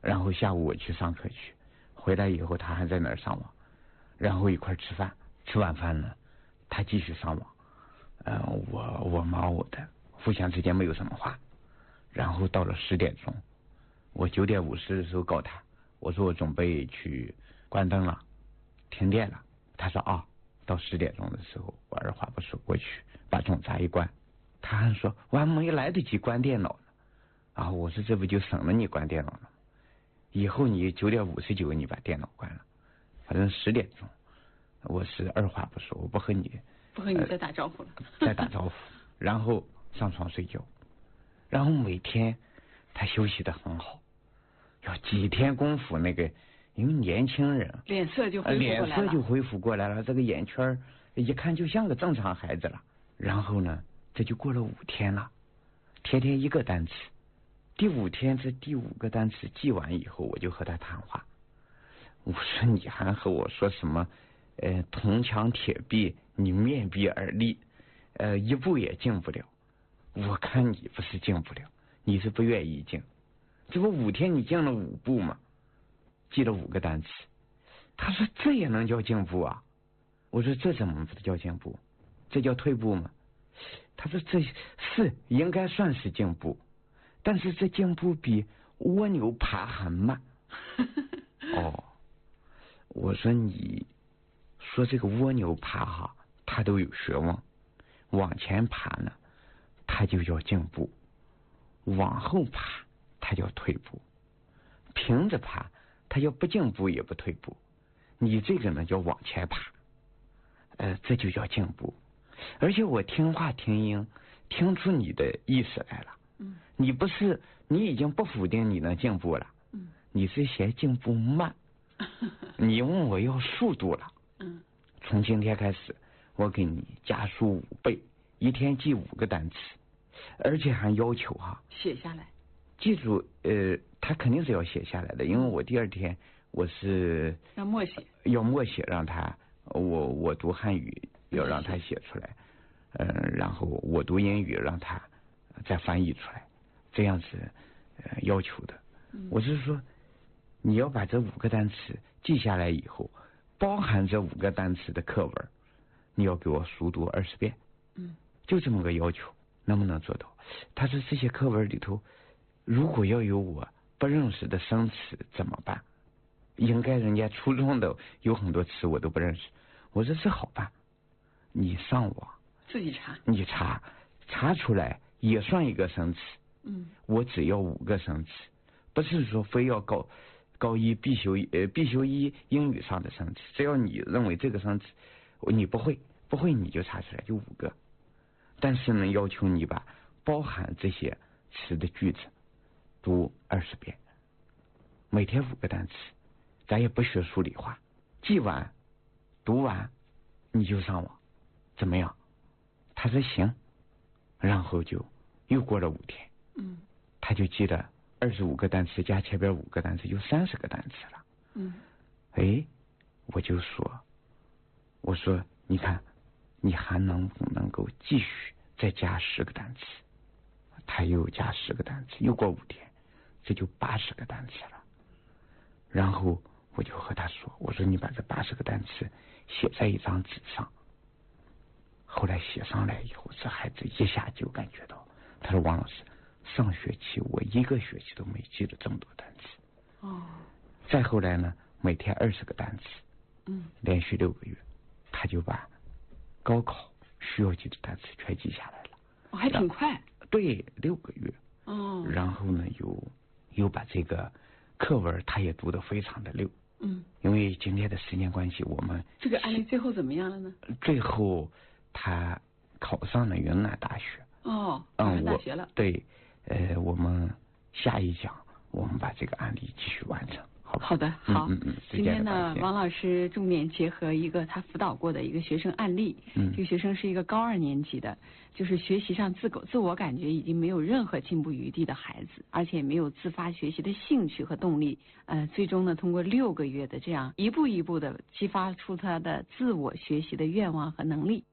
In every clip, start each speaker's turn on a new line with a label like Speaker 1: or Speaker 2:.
Speaker 1: 然后下午我去上课去，回来以后他还在那儿上网，然后一块吃饭，吃完饭呢，他继续上网，我忙我的，互相之间没有什么话。然后到了10点钟，我9点50的时候告他，我说我准备去关灯了，停电了。他说啊，到10点钟的时候，我二话不说过去把总闸一关。他还说我还没来得及关电脑呢。然后我说这不就省了你关电脑了吗？以后你9点59你把电脑关了，反正10点钟，我是二话不说，我不和你
Speaker 2: 再打招呼了，
Speaker 1: 再打招呼，然后上床睡觉。然后每天他休息得很好，要几天功夫，那个因为年轻人
Speaker 2: 脸色就恢复过来了，
Speaker 1: 这个眼圈一看就像个正常孩子了。然后呢，这就过了5天了，天天一个单词。第5天这第5个单词记完以后，我就和他谈话。我说你还和我说什么铜墙铁壁，你面壁而立，一步也进不了。我看你不是进不了，你是不愿意进。这不5天你进了5步吗？记了5个单词。他说这也能叫进步啊？我说这怎么不叫进步？这叫退步吗？他说这是应该算是进步，但是这进步比蜗牛爬还慢。哦，我说你说这个蜗牛爬哈，它都有学问，往前爬呢它就叫进步，往后爬它叫退步，平着爬它叫不进步也不退步，你这个呢叫往前爬，这就叫进步。而且我听话听音，听出你的意思来了。你不是，你已经不否定你能进步了。你是嫌进步慢。你问我要速度了。从今天开始，我给你加速5倍，一天记5个单词，而且还要求
Speaker 2: 写下来。
Speaker 1: 记住，他肯定是要写下来的，因为我第2天我是
Speaker 2: 要默写，
Speaker 1: 让他我读汉语要让他写出来，然后我读英语让他再翻译出来，这样是要求的。我是说你要把这5个单词记下来以后，包含这5个单词的课文，你要给我熟读20遍。就这么个要求，能不能做到？他说这些课文里头，如果要有我不认识的生词怎么办？应该人家初中的有很多词我都不认识。我说这好办，你上网
Speaker 2: 自己查，
Speaker 1: 你查出来也算一个生词。我只要5个生词，不是说非要高一必修一英语上的生词，只要你认为这个生词你不会你就查出来，就5个。但是呢，要求你把包含这些词的句子读20遍，每天5个单词，咱也不学数理化，记完读完你就上网，怎么样？他说行，然后就又过了5天，他就记得25个单词加前边5个单词，就30个单词了。我就说，我说你看你还能不能够继续再加10个单词？他又加10个单词，又过5天，这就80个单词了。然后我就和他说，我说你把这80个单词写在一张纸上。后来写上来以后，这孩子一下就感觉到，他说王老师，上学期我1个学期都没记了这么多单词。再后来呢，每天20个单词，连续6个月，他就把高考需要记的单词全记下来了。
Speaker 2: 还挺快。
Speaker 1: 对，6个月。然后呢，又把这个课文他也读得非常的溜。因为今天的时间关系，我们
Speaker 2: 这个案例最后怎么样了呢？
Speaker 1: 最后他考上了云南大学。
Speaker 2: 云南大学了。
Speaker 1: 对，我们下一讲我们把这个案例继续完成。
Speaker 2: 好的，好。今天呢，王老师重点结合一个他辅导过的一个学生案例。这个学生是一个高2年级的，就是学习上自我感觉已经没有任何进步余地的孩子，而且没有自发学习的兴趣和动力。最终呢，通过6个月的这样一步一步的激发出他的自我学习的愿望和能力。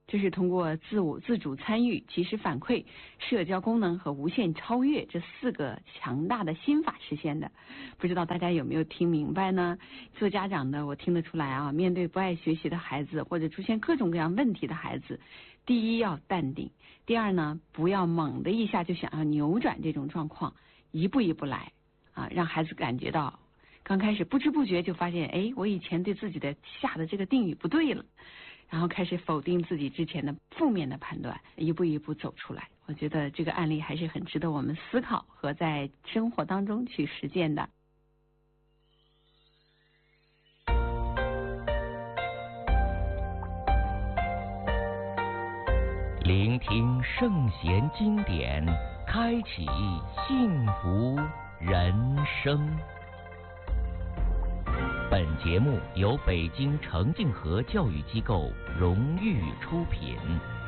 Speaker 2: 这是通过自主参与、及时反馈、社交功能和无限超越这4个强大的心法实现的。不知道大家有没有听明白呢？做家长的我听得出来啊，面对不爱学习的孩子或者出现各种各样问题的孩子，第一要淡定，第二呢，不要猛的一下就想要扭转这种状况，一步一步来啊，让孩子感觉到刚开始不知不觉就发现，哎，我以前对自己的下的这个定语不对了，然后开始否定自己之前的负面的判断，一步一步走出来。我觉得这个案例还是很值得我们思考和在生活当中去实践的。
Speaker 3: 聆听圣贤经典，开启幸福人生。本节目由北京澄净河教育机构荣誉出品。